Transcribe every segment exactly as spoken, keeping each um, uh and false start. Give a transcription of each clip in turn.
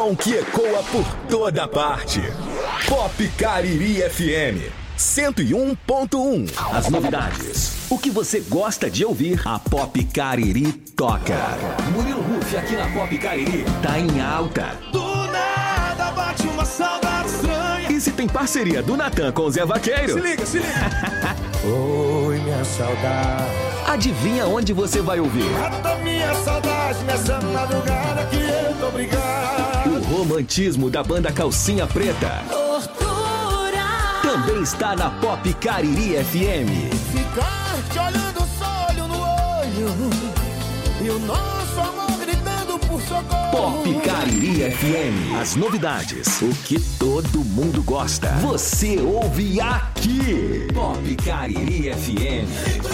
Que ecoa por toda parte. Pop Cariri F M cento e um ponto um. As novidades. O que você gosta de ouvir, a Pop Cariri toca. Murilo Ruff aqui na Pop Cariri tá em alta. Do nada bate uma saudade estranha. E se tem parceria do Natan com o Zé Vaqueiro? Se liga, se liga. Oi, minha saudade. Adivinha onde você vai ouvir? Mata minha saudade nessa madrugada que eu tô brigado. O romantismo da banda Calcinha Preta. Tortura. Também está na Pop Cariri F M. Ficar te olhando só olho no olho. E o nosso amor gritando por socorro. Pop Cariri F M. As novidades, o que todo mundo gosta. Você ouve aqui. Pop Cariri F M.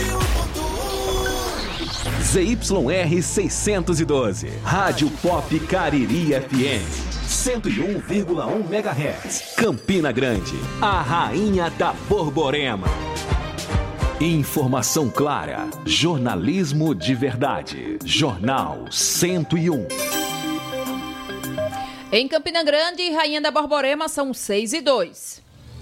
Z Y R seiscentos e doze. Rádio Pop Cariri F M. cento e um vírgula um megahertz. Campina Grande, a rainha da Borborema. Informação clara, jornalismo de verdade. Jornal cento e um. Em Campina Grande, rainha da Borborema, são seis e dois.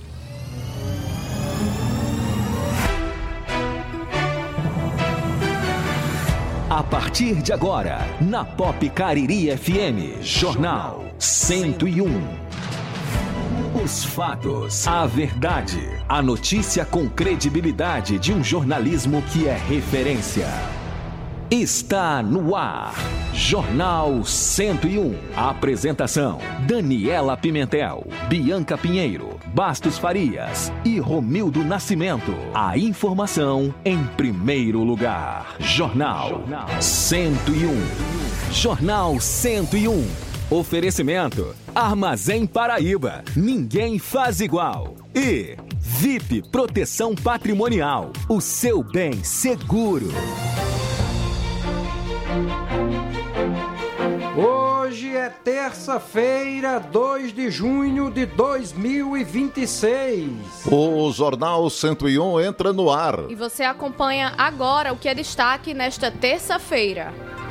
A partir de agora, na Pop Cariri F M, Jornal cento e um. Os fatos, a verdade, a notícia com credibilidade de um jornalismo que é referência. Está no ar, Jornal cento e um. A apresentação, Daniela Pimentel, Bianca Pinheiro, Bastos Farias e Romildo Nascimento. A informação em primeiro lugar. Jornal cento e um. Jornal cento e um. Oferecimento, Armazém Paraíba. Ninguém faz igual. E V I P Proteção Patrimonial. O seu bem seguro. Hoje é terça-feira, dois de junho de dois mil e vinte e seis. O Jornal cento e um entra no ar. E você acompanha agora o que é destaque nesta terça-feira.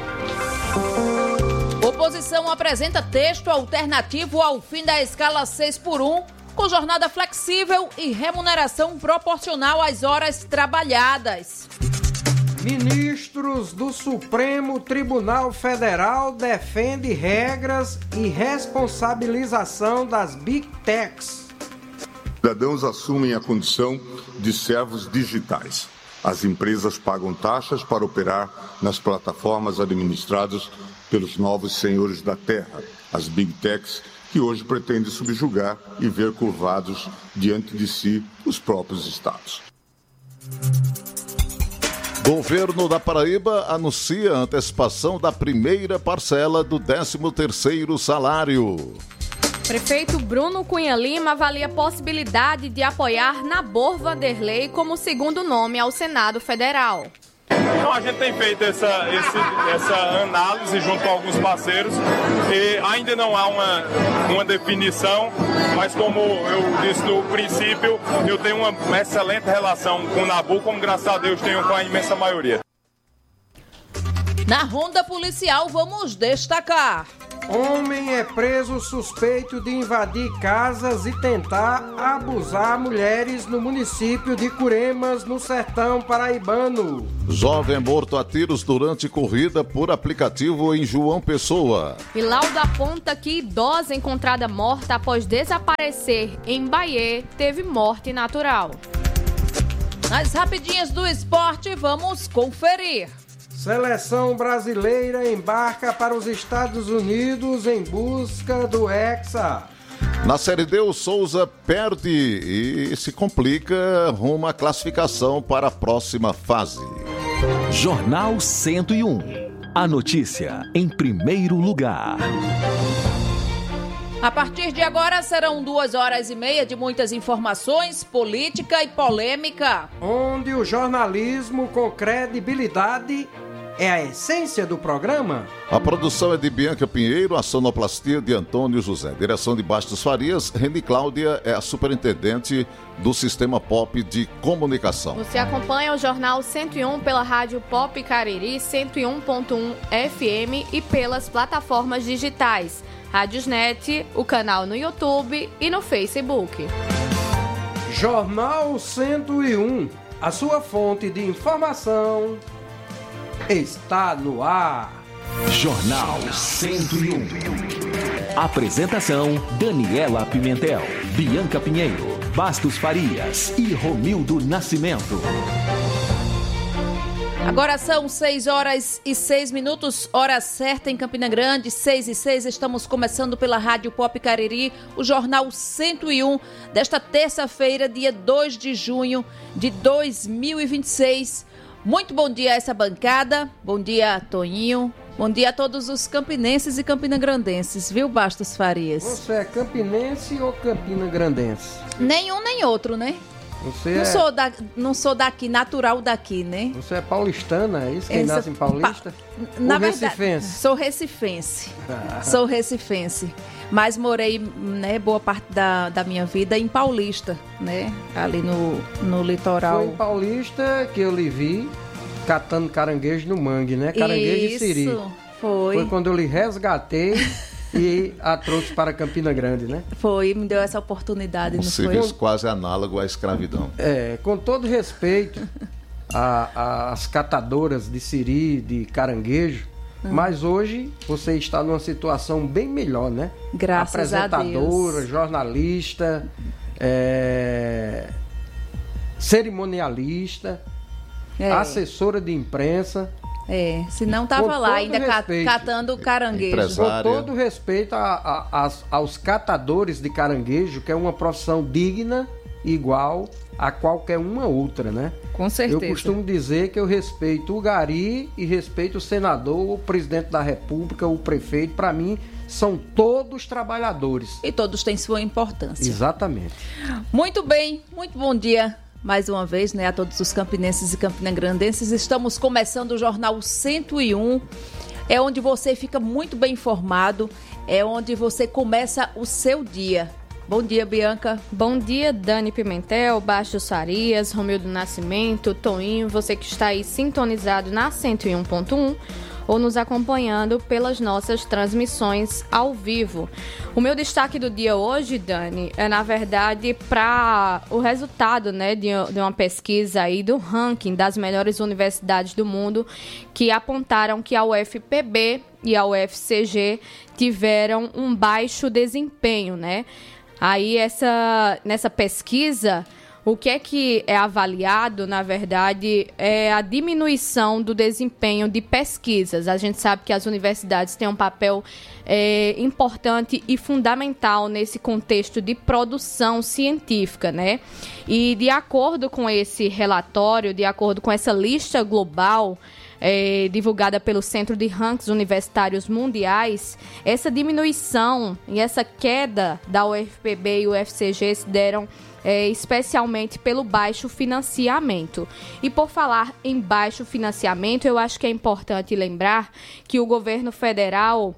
Oposição apresenta texto alternativo ao fim da escala seis por um, com jornada flexível e remuneração proporcional às horas trabalhadas. Ministros do Supremo Tribunal Federal defendem regras e responsabilização das Big Techs. Cidadãos assumem a condição de servos digitais. As empresas pagam taxas para operar nas plataformas administradas pelos novos senhores da terra, as Big Techs, que hoje pretendem subjugar e ver curvados diante de si os próprios estados. Governo da Paraíba anuncia a antecipação da primeira parcela do décimo terceiro salário. Prefeito Bruno Cunha Lima avalia a possibilidade de apoiar Nabor Vanderlei como segundo nome ao Senado Federal. Então a gente tem feito essa, esse, essa análise junto com alguns parceiros e ainda não há uma, uma definição, mas como eu disse no princípio, eu tenho uma excelente relação com o Nabu, como graças a Deus tenho com a imensa maioria. Na ronda policial vamos destacar. Homem é preso suspeito de invadir casas e tentar abusar mulheres no município de Curemas, no sertão paraibano. Jovem morto a tiros durante corrida por aplicativo em João Pessoa. E laudo aponta que idosa encontrada morta após desaparecer em Bahia teve morte natural. Nas rapidinhas do esporte, vamos conferir. Seleção brasileira embarca para os Estados Unidos em busca do Hexa. Na Série D, o Souza perde e se complica rumo à classificação para a próxima fase. Jornal cento e um. A notícia em primeiro lugar. A partir de agora serão duas horas e meia de muitas informações, política e polêmica. Onde o jornalismo com credibilidade é a essência do programa. A produção é de Bianca Pinheiro, a sonoplastia de Antônio José. Direção de Bastos Farias, Reni Cláudia é a superintendente do Sistema Pop de Comunicação. Você acompanha o Jornal cento e um pela Rádio Pop Cariri cento e um ponto um F M e pelas plataformas digitais Rádiosnet, o canal no YouTube e no Facebook. Jornal cento e um, a sua fonte de informação, está no ar. Jornal cento e um. Apresentação: Daniela Pimentel, Bianca Pinheiro, Bastos Farias e Romildo Nascimento. Agora são seis horas e seis minutos, hora certa em Campina Grande, seis e seis. Estamos começando pela Rádio Pop Cariri, o Jornal cento e um, desta terça-feira, dia dois de junho de dois mil e vinte e seis. Muito bom dia a essa bancada, bom dia, Toninho, bom dia a todos os campinenses e campinagrandenses, viu, Bastos Farias? Você é campinense ou campinagrandense? Nenhum nem outro, né? Você não, é... sou da, não sou daqui, natural daqui, né? Você é paulistana, é isso? Quem Essa... nasce em Paulista? Pa... Na ou verdade, recifense? Sou recifense. Ah. Sou recifense. Mas morei, né, boa parte da, da minha vida em Paulista, né? Ali no, no litoral. Foi em Paulista que eu lhe vi catando caranguejo no mangue, né? Caranguejo isso, e siri. Foi. Foi quando eu lhe resgatei e a trouxe para Campina Grande, né? Foi, me deu essa oportunidade. Um não serviço foi? quase análogo à escravidão. É, com todo respeito às catadoras de siri, de caranguejo, hum. mas hoje você está numa situação bem melhor, né? Graças a Deus. Apresentadora, jornalista, é, cerimonialista, é. assessora de imprensa. É, se não tava lá ainda respeito, catando caranguejo. Empresária. Com todo respeito a, a, a, aos catadores de caranguejo, que é uma profissão digna, igual a qualquer uma outra, né? Com certeza. Eu costumo dizer que eu respeito o gari e respeito o senador, o presidente da república, o prefeito. Para mim, são todos trabalhadores. E todos têm sua importância. Exatamente. Muito bem, muito bom dia. Mais uma vez, né, a todos os campinenses e campinagrandenses, estamos começando o Jornal cento e um, é onde você fica muito bem informado, é onde você começa o seu dia. Bom dia, Bianca. Bom dia, Dani Pimentel, Bastos Farias, Romildo Nascimento, Toninho, você que está aí sintonizado na cento e um ponto um ou nos acompanhando pelas nossas transmissões ao vivo. O meu destaque do dia hoje, Dani, é na verdade para o resultado, né, de, de uma pesquisa aí do ranking das melhores universidades do mundo, que apontaram que a U F P B e a U F C G tiveram um baixo desempenho, né? Aí essa, nessa pesquisa, o que é que é avaliado, na verdade, é a diminuição do desempenho de pesquisas. A gente sabe que as universidades têm um papel é, importante e fundamental nesse contexto de produção científica, né? E de acordo com esse relatório, de acordo com essa lista global, É, divulgada pelo Centro de Rankings Universitários Mundiais, essa diminuição e essa queda da U F P B e U F C G se deram é, especialmente pelo baixo financiamento. E por falar em baixo financiamento, eu acho que é importante lembrar que o governo federal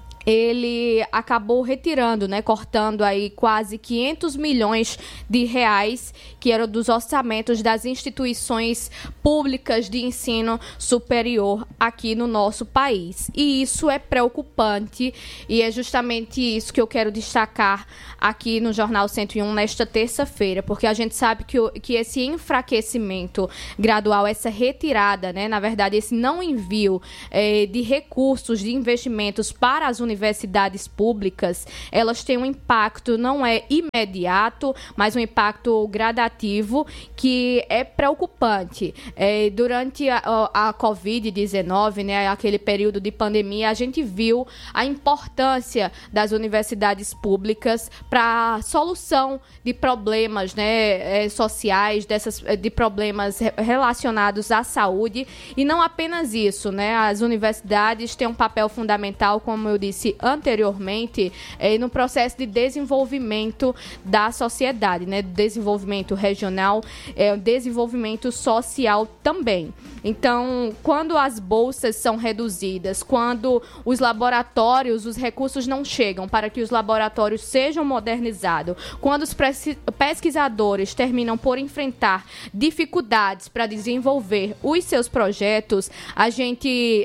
ele acabou retirando, né, cortando aí quase quinhentos milhões de reais que eram dos orçamentos das instituições públicas de ensino superior aqui no nosso país. E isso é preocupante e é justamente isso que eu quero destacar aqui no Jornal cento e um nesta terça-feira, porque a gente sabe que, o, que esse enfraquecimento gradual, essa retirada, né, na verdade, esse não envio eh, de recursos, de investimentos para as universidades universidades públicas, elas têm um impacto, não é imediato, mas um impacto gradativo que é preocupante. É, durante a, a covid dezenove, né, aquele período de pandemia, a gente viu a importância das universidades públicas para a solução de problemas, né, é, sociais, dessas, de problemas relacionados à saúde. E não apenas isso, né, as universidades têm um papel fundamental, como eu disse anteriormente, é, no processo de desenvolvimento da sociedade, né, desenvolvimento regional, é, desenvolvimento social também. Então, quando as bolsas são reduzidas, quando os laboratórios, os recursos não chegam para que os laboratórios sejam modernizados, quando os pesquisadores terminam por enfrentar dificuldades para desenvolver os seus projetos, a gente é,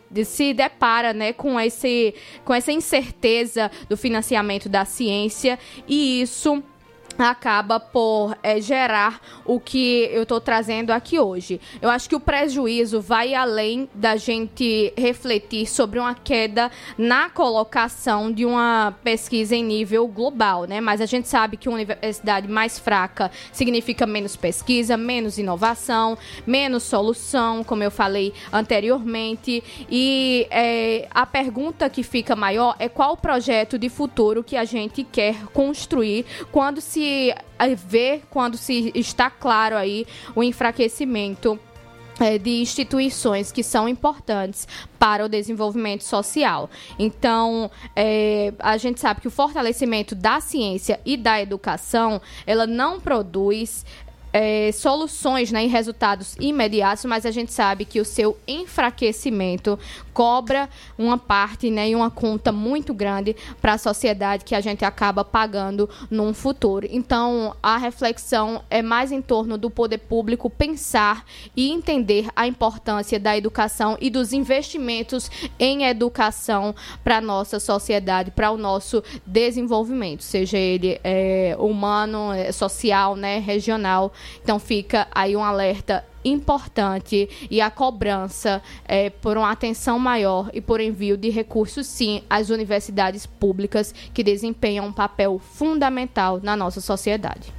se depara, né, com, esse, com essa incerteza do financiamento da ciência, e isso acaba por é, gerar o que eu estou trazendo aqui hoje. Eu acho que o prejuízo vai além da gente refletir sobre uma queda na colocação de uma pesquisa em nível global, né? Mas a gente sabe que uma universidade mais fraca significa menos pesquisa, menos inovação, menos solução, como eu falei anteriormente. E é, a pergunta que fica maior é qual o projeto de futuro que a gente quer construir quando se ver, quando se está claro aí o enfraquecimento é, de instituições que são importantes para o desenvolvimento social. Então, é, a gente sabe que o fortalecimento da ciência e da educação, ela não produz É, soluções, né, e resultados imediatos, mas a gente sabe que o seu enfraquecimento cobra uma parte, né, e uma conta muito grande para a sociedade que a gente acaba pagando num futuro. Então, a reflexão é mais em torno do poder público pensar e entender a importância da educação e dos investimentos em educação para a nossa sociedade, para o nosso desenvolvimento, seja ele é, humano, é, social, né, regional. Então fica aí um alerta importante e a cobrança é, por uma atenção maior e por envio de recursos, sim, às universidades públicas que desempenham um papel fundamental na nossa sociedade.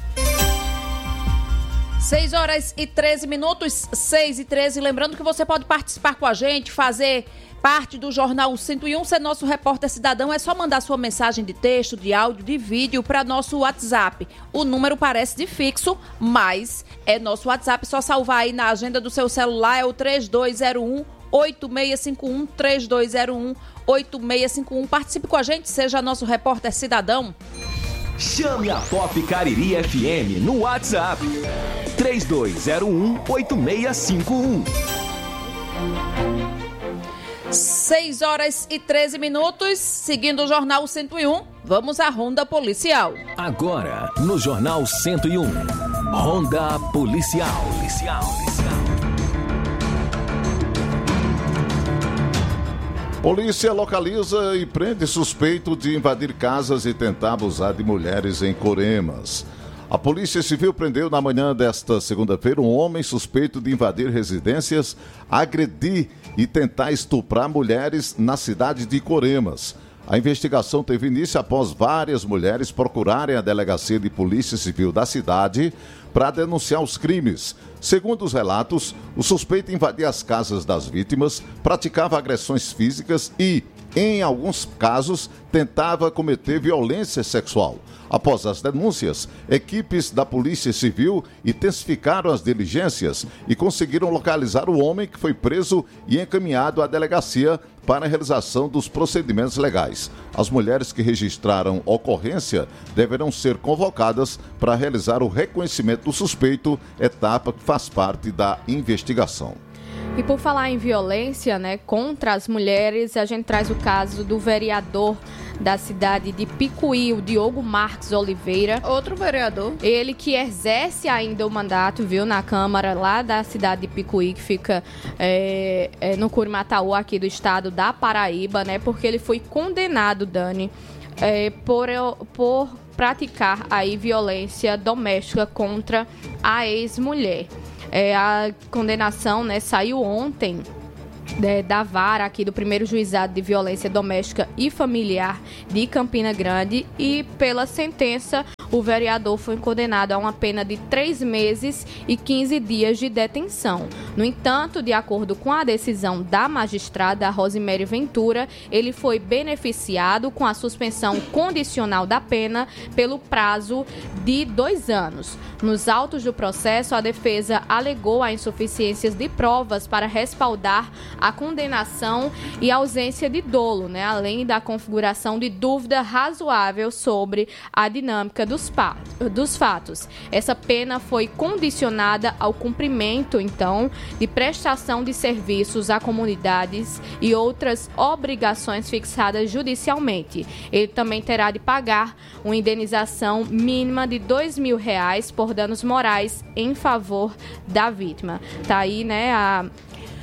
seis horas e treze minutos, seis e treze. Lembrando que você pode participar com a gente, fazer parte do Jornal cento e um, ser nosso repórter cidadão. É só mandar sua mensagem de texto, de áudio, de vídeo para nosso WhatsApp. O número parece de fixo, mas é nosso WhatsApp. Só salvar aí na agenda do seu celular, é o três dois zero um, oito seis cinco um, três dois zero um, oito seis cinco um. Participe com a gente, seja nosso repórter cidadão. Chame a Pop Cariri F M no WhatsApp três dois zero um, oito seis cinco um. seis horas e treze minutos, seguindo o Jornal cento e um, vamos à Ronda Policial. Agora, no Jornal cento e um, Ronda Policial. Policial, policial. Polícia localiza e prende suspeito de invadir casas e tentar abusar de mulheres em Coremas. A Polícia Civil prendeu na manhã desta segunda-feira um homem suspeito de invadir residências, agredir e tentar estuprar mulheres na cidade de Coremas. A investigação teve início após várias mulheres procurarem a Delegacia de Polícia Civil da cidade para denunciar os crimes. Segundo os relatos, o suspeito invadia as casas das vítimas, praticava agressões físicas e, em alguns casos, tentava cometer violência sexual. Após as denúncias, equipes da Polícia Civil intensificaram as diligências e conseguiram localizar o homem, que foi preso e encaminhado à delegacia para a realização dos procedimentos legais. As mulheres que registraram ocorrência deverão ser convocadas para realizar o reconhecimento do suspeito, etapa que faz parte da investigação. E por falar em violência, né, contra as mulheres, a gente traz o caso do vereador da cidade de Picuí, o Diogo Marques Oliveira. Outro vereador. Ele que exerce ainda o mandato, viu, na Câmara lá da cidade de Picuí, que fica é, é, no Curimataú, aqui do estado da Paraíba, né, porque ele foi condenado, Dani, é, por, por praticar aí violência doméstica contra a ex-mulher. É, a condenação, né, saiu ontem é, da vara aqui do primeiro juizado de violência doméstica e familiar de Campina Grande, e pela sentença o vereador foi condenado a uma pena de três meses e quinze dias de detenção. No entanto, de acordo com a decisão da magistrada Rosimério Ventura, ele foi beneficiado com a suspensão condicional da pena pelo prazo de dois anos. Nos autos do processo, a defesa alegou a insuficiências de provas para respaldar a condenação e ausência de dolo, né? Além da configuração de dúvida razoável sobre a dinâmica dos, pa- dos fatos. Essa pena foi condicionada ao cumprimento, então, de prestação de serviços a comunidades e outras obrigações fixadas judicialmente. Ele também terá de pagar uma indenização mínima de dois mil reais por danos morais em favor da vítima. Tá aí, né, a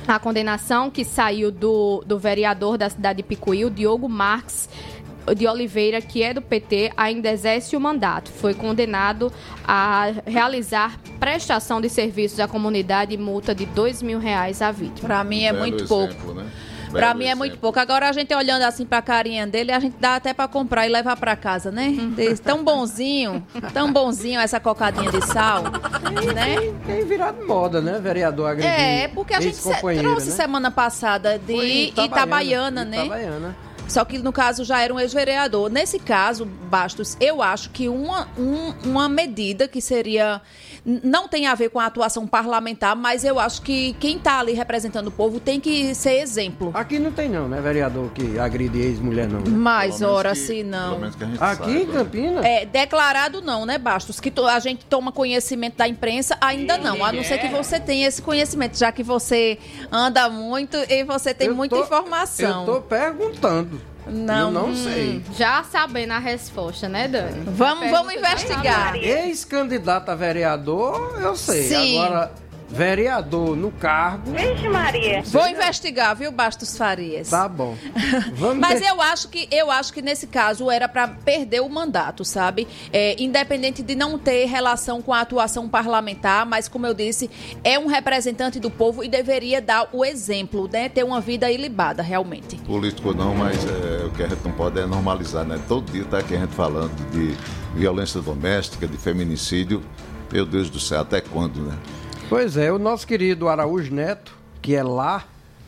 A condenação que saiu do, do vereador da cidade de Picuí, o Diogo Marques de Oliveira, que é do P T, ainda exerce o mandato. Foi condenado a realizar prestação de serviços à comunidade e multa de dois mil reais à vítima. Para mim é Belo muito exemplo, pouco. Né? Pra mim é muito pouco. Agora a gente olhando assim pra carinha dele, a gente dá até pra comprar e levar pra casa, né? Diz, tão bonzinho, tão bonzinho essa cocadinha de sal, né? Tem, tem virado moda, né, vereador agredir É, porque a gente se, trouxe né? semana passada de Itabaiana, Itabaiana, né? Itabaiana. Só que no caso já era um ex-vereador. Nesse caso, Bastos, eu acho que uma, um, uma medida que seria... Não tem a ver com a atuação parlamentar, mas eu acho que quem está ali representando o povo tem que ser exemplo. Aqui não tem não, né, vereador que agride ex-mulher não. Né? Mas, ora, que, se não. Aqui em Campinas? É, declarado não, né, Bastos? Que to, a gente toma conhecimento da imprensa, ainda não. A não ser que você tenha esse conhecimento, já que você anda muito e você tem eu muita tô, informação. Eu tô perguntando. Não, eu não sei. Já sabendo a resposta, né, Dani? Vamos, vamos investigar. Ex-candidato a vereador, eu sei. Sim. Agora, vereador no cargo... Vixe, Maria. Vou investigar, viu, Bastos Farias? Tá bom. Vamos Mas ter... eu acho que eu acho que nesse caso era para perder o mandato, sabe? É, independente de não ter relação com a atuação parlamentar, mas como eu disse, é um representante do povo e deveria dar o exemplo, né? Ter uma vida ilibada, realmente. Político não, mas é, o que a gente não pode é normalizar, né? Todo dia tá aqui a gente falando de violência doméstica, de feminicídio. Meu Deus do céu, até quando, né? Pois é, o nosso querido Araújo Neto, que é lá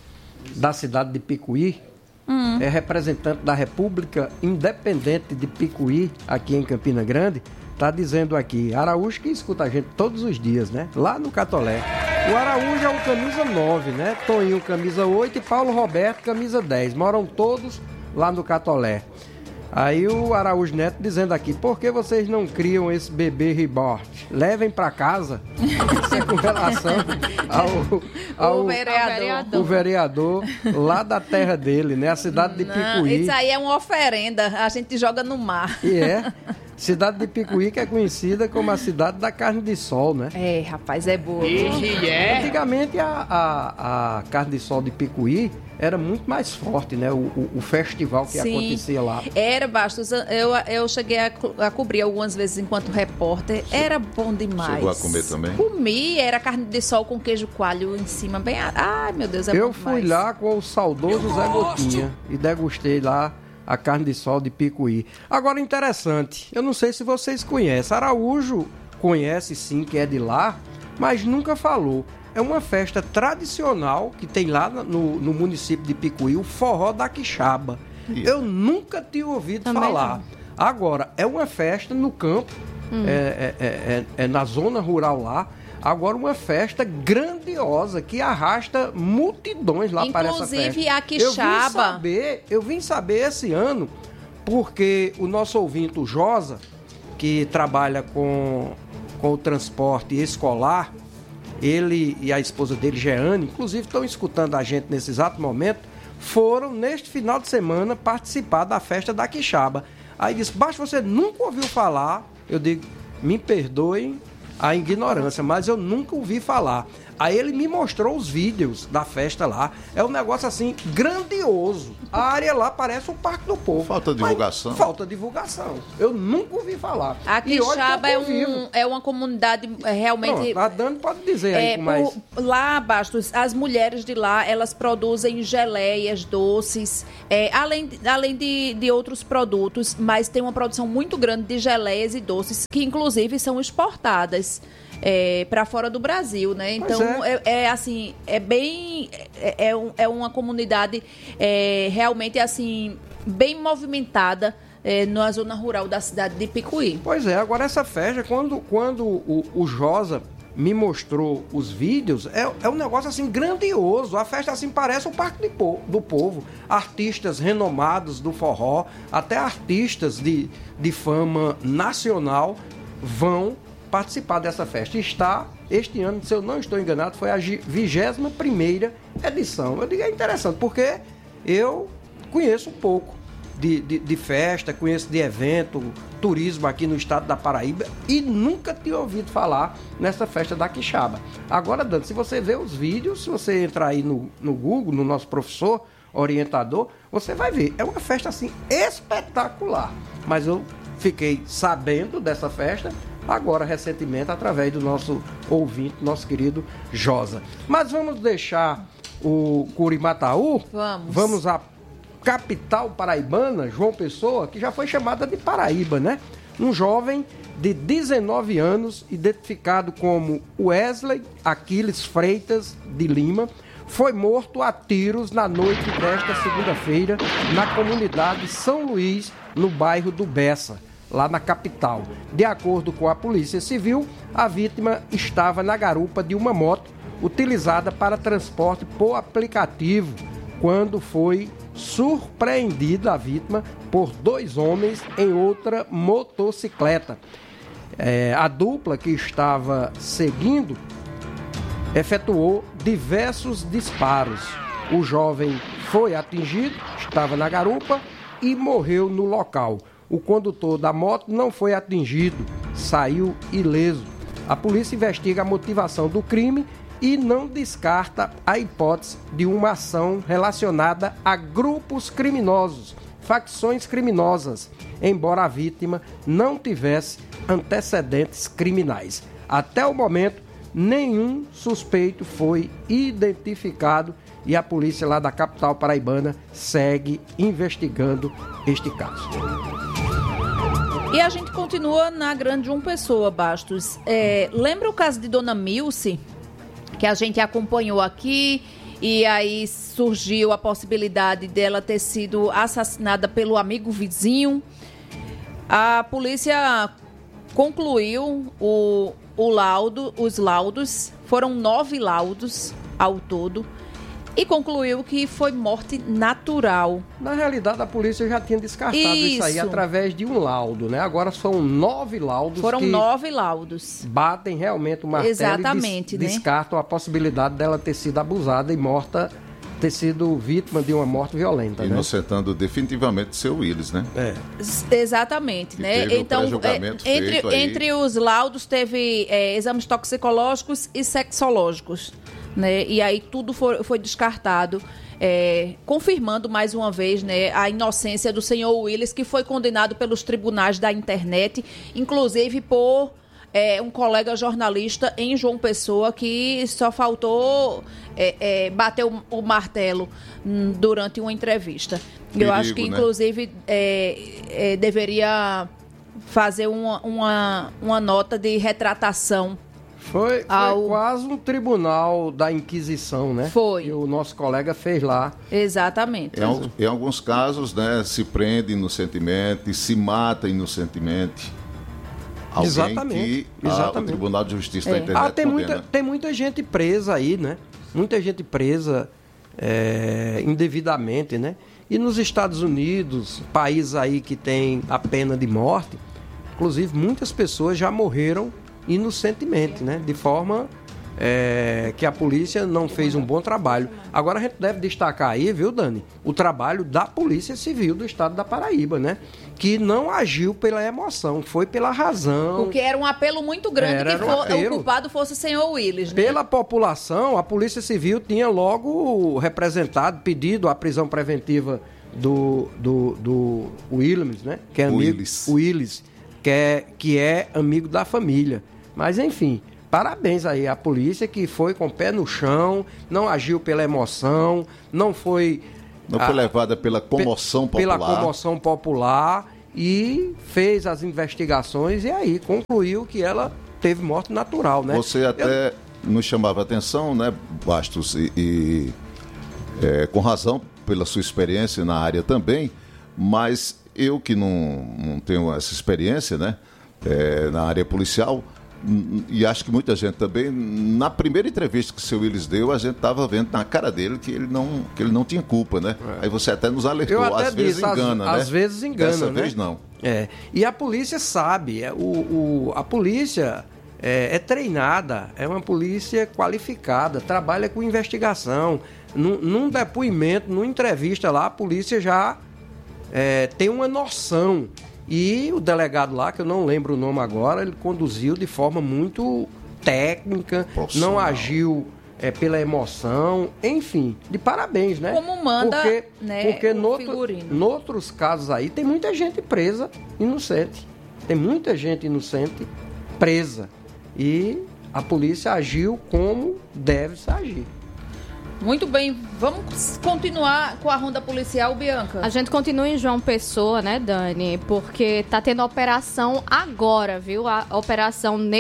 da cidade de Picuí, hum. é representante da República Independente de Picuí, aqui em Campina Grande, está dizendo aqui, Araújo que escuta a gente todos os dias, né? Lá no Catolé. O Araújo é o camisa nove, né? Toninho camisa oito e Paulo Roberto camisa dez. Moram todos lá no Catolé. Aí o Araújo Neto dizendo aqui, por que vocês não criam esse bebê reborn? Levem para casa. Isso é com relação ao, ao o, vereador. o vereador lá da terra dele, né? A cidade de não, Picuí. Isso aí é uma oferenda, a gente joga no mar. E é. Cidade de Picuí, que é conhecida como a cidade da carne de sol, né? É, rapaz, é boa. E é. Antigamente a, a, a carne de sol de Picuí era muito mais forte, né? O, o, o festival que Sim, acontecia lá. Era, Bastos. Eu, eu cheguei a, a cobrir algumas vezes enquanto repórter. Era bom demais. Chegou a comer também? Comi, era carne de sol com queijo coalho em cima. Bem, ai, meu Deus, é eu bom fui demais. lá com o saudoso Zé Gotinha e degustei lá a carne de sol de Picuí. Agora, interessante, eu não sei se vocês conhecem. Araújo conhece sim, que é de lá, mas nunca falou. É uma festa tradicional que tem lá no, no município de Picuí, o forró da Quixaba. Yeah. Eu nunca tinha ouvido Também falar. Não. Agora, é uma festa no campo, hum. é, é, é, é na zona rural lá. Agora, uma festa grandiosa que arrasta multidões lá para essa festa. Inclusive a Quixaba. Eu vim saber, eu vim saber esse ano, porque o nosso ouvinte, o Josa, que trabalha com, com o transporte escolar, ele e a esposa dele, Jeane, inclusive estão escutando a gente nesse exato momento, foram neste final de semana participar da festa da Quixaba. Aí disse, basta você nunca ouviu falar, eu digo, me perdoem a ignorância, mas eu nunca ouvi falar. Aí ele me mostrou os vídeos da festa lá. É um negócio assim, grandioso. A área lá parece o Parque do Povo. Falta divulgação. Falta divulgação. Eu nunca ouvi falar. A Quixaba é, um, é uma comunidade realmente... Pronto, a Dani pode dizer aí é, com mais... Lá, Bastos, as mulheres de lá, elas produzem geleias, doces, é, além, além de, de outros produtos, mas tem uma produção muito grande de geleias e doces, que inclusive são exportadas. É, para fora do Brasil, né? Então é. É, é assim, é bem, é, é, um, é uma comunidade é, realmente assim bem movimentada é, na zona rural da cidade de Picuí. Pois é, agora essa festa, quando, quando o, o Josa me mostrou os vídeos, é, é um negócio assim grandioso. A festa assim parece o Parque po- do Povo. Artistas renomados do forró, até artistas de, de fama nacional vão participar dessa festa. Está, este ano, se eu não estou enganado, foi a vigésima primeira edição. Eu digo, é interessante, porque eu conheço um pouco de, de, de festa, conheço de evento, turismo aqui no estado da Paraíba e nunca tinha ouvido falar nessa festa da Quixaba. Agora, Dante, se você ver os vídeos, se você entrar aí no, no Google, no nosso professor orientador, você vai ver. É uma festa assim espetacular. Mas eu fiquei sabendo dessa festa agora recentemente através do nosso ouvinte, nosso querido Josa. Mas vamos deixar o Curimataú, vamos, vamos à capital paraibana, João Pessoa, que já foi chamada de Paraíba, né? Um jovem de dezenove anos, identificado como Wesley Aquiles Freitas de Lima, foi morto a tiros na noite desta segunda-feira na comunidade São Luís, no bairro do Bessa, lá na capital. De acordo com a Polícia Civil, a vítima estava na garupa de uma moto utilizada para transporte por aplicativo, quando foi surpreendida a vítima por dois homens em outra motocicleta. É, a dupla que estava seguindo efetuou diversos disparos. O jovem foi atingido, estava na garupa e morreu no local. O condutor da moto não foi atingido, saiu ileso. A polícia investiga a motivação do crime e não descarta a hipótese de uma ação relacionada a grupos criminosos, facções criminosas, embora a vítima não tivesse antecedentes criminais. Até o momento, nenhum suspeito foi identificado e a polícia lá da capital paraibana segue investigando este caso. E a gente continua na Grande João Pessoa, Bastos. É, lembra o caso de Dona Milce, que a gente acompanhou aqui, e aí surgiu a possibilidade dela ter sido assassinada pelo amigo vizinho? A polícia concluiu o, o laudo, os laudos, foram nove laudos ao todo, e concluiu que foi morte natural. Na realidade, a polícia já tinha descartado isso, isso aí através de um laudo, né? Agora são nove laudos. Foram que nove laudos. Batem realmente o martelo. Exatamente, e des- né? descartam a possibilidade dela ter sido abusada e morta, ter sido vítima de uma morte violenta. Inocentando, né? Definitivamente seu Willis, né? É. Exatamente, que né? Então, é, entre, entre os laudos teve é, exames toxicológicos e sexológicos, né? E aí tudo foi, foi descartado, é, confirmando mais uma vez, né, a inocência do senhor Willis, que foi condenado pelos tribunais da internet, inclusive por é, um colega jornalista em João Pessoa, que só faltou é, é, bater o, o martelo hum, durante uma entrevista. Perigo, eu acho que, inclusive, né? é, é, deveria fazer uma, uma, uma nota de retratação. Foi, foi ao... quase um tribunal da Inquisição, né? Foi. Que o nosso colega fez lá. Exatamente. Em, em alguns casos, né, se prende inocentemente, se mata inocentemente. Alguém exatamente. que exatamente. A, o Tribunal de Justiça é. da Internet ah, tem muita, tem muita gente presa aí, né? Muita gente presa é, indevidamente, né? E nos Estados Unidos, país aí que tem a pena de morte, inclusive muitas pessoas já morreram inocentemente, né? De forma é, que a polícia não fez um bom trabalho. Agora a gente deve destacar aí, viu, Dani, o trabalho da Polícia Civil do Estado da Paraíba, né? Que não agiu pela emoção, foi pela razão. Porque era um apelo muito grande era, que era um for, o culpado fosse o senhor Willis, né? Pela população, a Polícia Civil tinha logo representado, pedido a prisão preventiva do, do, do Williams, né? Que é amigo, Willis. Willis, que é, que é amigo da família. Mas, enfim, parabéns aí à polícia que foi com o pé no chão, não agiu pela emoção, não foi... Não foi a, levada pela comoção pe, popular. Pela comoção popular e fez as investigações e aí concluiu que ela teve morte natural, né? Você até Eu... nos chamava a atenção, né, Bastos, e, e é, com razão pela sua experiência na área também, mas eu que não, não tenho essa experiência, né, é, na área policial, e acho que muita gente também, na primeira entrevista que o seu Willis deu, a gente estava vendo na cara dele que ele não, que ele não tinha culpa, né? É. Aí você até nos alertou, até às disse, vezes engana, às, né? Às vezes engana, Dessa né? vez não. É. E a polícia sabe, o, o, a polícia é, é treinada, é uma polícia qualificada, trabalha com investigação. Num, num depoimento, numa entrevista lá, a polícia já é, tem uma noção. E o delegado lá, que eu não lembro o nome agora, ele conduziu de forma muito técnica, não agiu é, pela emoção, enfim, de parabéns, né? Como manda, porque, né, porque o noutro, figurino. noutros casos aí tem muita gente presa inocente. Tem muita gente inocente presa. E a polícia agiu como deve se agir. Muito bem, vamos continuar com a ronda policial, Bianca. A gente continua em João Pessoa, né, Dani? Porque tá tendo operação agora, viu? A operação